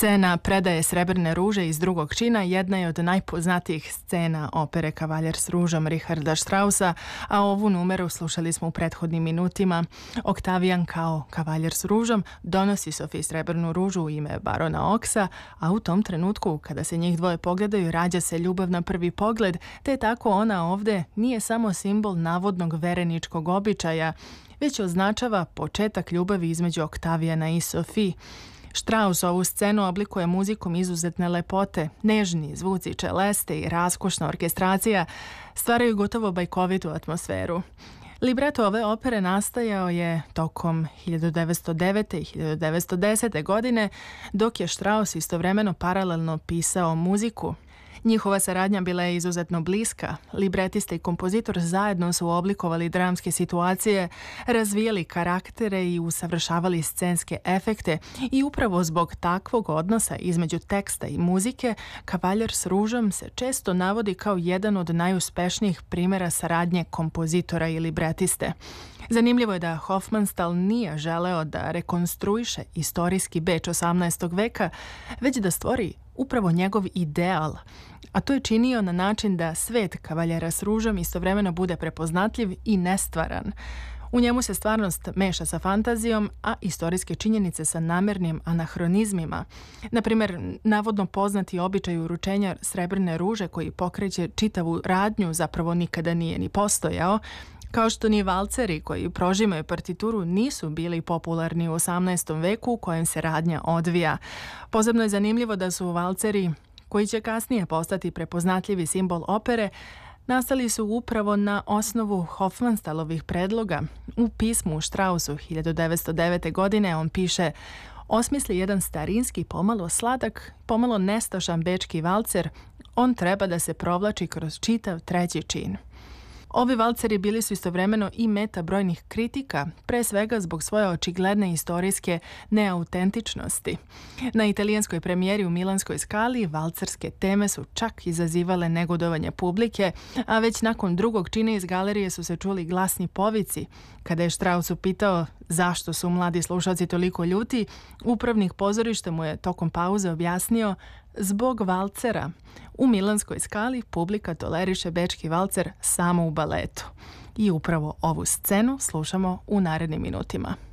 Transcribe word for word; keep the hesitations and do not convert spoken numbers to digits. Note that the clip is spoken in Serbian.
Scena predaje srebrne ruže iz drugog čina jedna je od najpoznatijih scena opere Kavaljer s ružom Richarda Straussa, a ovu numeru slušali smo u prethodnim minutima. Oktavijan kao Kavaljer s ružom donosi Sofiji srebrnu ružu u ime barona Oksa, a u tom trenutku kada se njih dvoje pogledaju rađa se ljubav na prvi pogled, te tako ona ovde nije samo simbol navodnog vereničkog običaja, već označava početak ljubavi između Oktavijana i Sofiji. Strauss ovu scenu oblikuje muzikom izuzetne lepote, nežni zvuci čeleste i raskošna orkestracija stvaraju gotovo bajkovitu atmosferu. Libreto ove opere nastajao je tokom hiljadu devetsto devete. i hiljadu devetsto desete. godine, dok je Strauss istovremeno paralelno pisao muziku. Njihova saradnja bila je izuzetno bliska. Libretista i kompozitor zajedno su oblikovali dramske situacije, razvijali karaktere i usavršavali scenske efekte i upravo zbog takvog odnosa između teksta i muzike Kavaljer s ružom se često navodi kao jedan od najuspešnijih primjera saradnje kompozitora i libretiste. Zanimljivo je da Hofmannsthal nije želeo da rekonstruiše istorijski Beč osamnaestog veka, već da stvori upravo njegov ideal, a to je činio na način da svet Kavaljera s ružom istovremeno bude prepoznatljiv i nestvaran. U njemu se stvarnost meša sa fantazijom, a istorijske činjenice sa namernim anahronizmima. Naprimjer, navodno poznati običaj uručenja srebrne ruže koji pokreće čitavu radnju zapravo nikada nije ni postojao, kao što ni valceri koji prožimaju partituru nisu bili popularni u osamnaestom veku u kojem se radnja odvija. Posebno je zanimljivo da su valceri, koji će kasnije postati prepoznatljivi simbol opere, nastali su upravo na osnovu Hofmannsthalovih predloga. U pismu Straussu hiljadu devetsto devete. godine on piše: osmisli jedan starinski, pomalo sladak, pomalo nestašan bečki valcer, on treba da se provlači kroz čitav treći čin. Ovi valceri bili su istovremeno i meta brojnih kritika, pre svega zbog svoje očigledne istorijske neautentičnosti. Na italijanskoj premijeri u Milanskoj Skali valcerske teme su čak izazivale negodovanje publike, a već nakon drugog čina iz galerije su se čuli glasni povici. Kada je Strauss upitao zašto su mladi slušalci toliko ljuti, upravnik pozorišta mu je tokom pauze objasnio: zbog valcera. U Milanskoj Skali publika toleriše bečki valcer samo u baletu. I upravo ovu scenu slušamo u narednim minutima.